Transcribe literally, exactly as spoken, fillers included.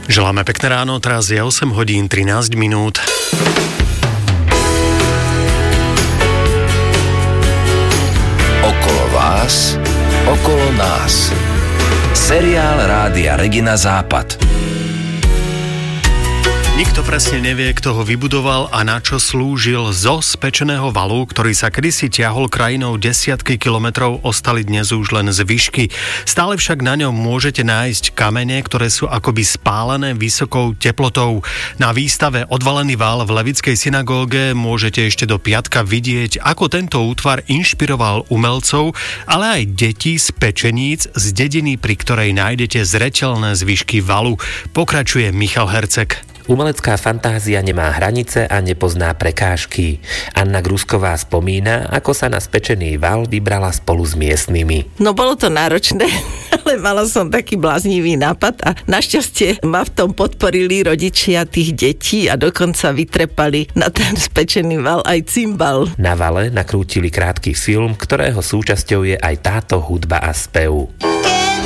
Želáme pekné ráno, teraz je osem hodín trinásť minút. Okolo vás, okolo nás. Seriál Rádia Regina Západ. Nikto presne nevie, kto ho vybudoval a na čo slúžil. Zo spečeného valu, ktorý sa kedysi ťahol krajinou desiatky kilometrov, ostali dnes už len zvyšky. Stále však na ňom môžete nájsť kamene, ktoré sú akoby spálené vysokou teplotou. Na výstave Odvalený val v Levickej synagóge môžete ešte do piatka vidieť, ako tento útvar inšpiroval umelcov, ale aj deti z pečeníc z dediny, pri ktorej nájdete zreteľné zvyšky valu. Pokračuje Michal Herceg. Umelecká fantázia nemá hranice a nepozná prekážky. Anna Grusková spomína, ako sa na spečený val vybrala spolu s miestnymi. No bolo to náročné, ale mala som taký bláznivý nápad a našťastie ma v tom podporili rodičia tých detí a dokonca vytrepali na ten spečený val aj cymbal. Na vale nakrútili krátky film, ktorého súčasťou je aj táto hudba a spev.